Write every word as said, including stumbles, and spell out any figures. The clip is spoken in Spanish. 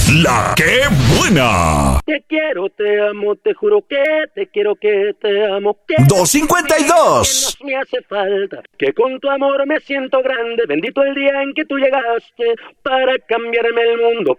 La que buena. Te quiero, te amo, te juro que te quiero, que te amo. Que dos cincuenta y dos. me hace falta, que con tu amor me siento grande. Bendito el día en que tú llegaste para cambiarme el mundo.